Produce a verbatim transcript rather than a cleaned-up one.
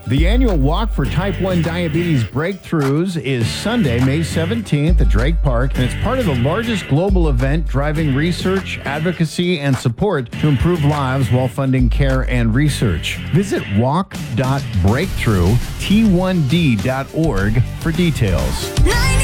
The annual Walk for Type one Diabetes Breakthroughs is Sunday, May seventeenth at Drake Park, and it's part of the largest global event driving research, advocacy, and support to improve lives while funding care and research. Visit walk dot breakthrough t one d dot org for details.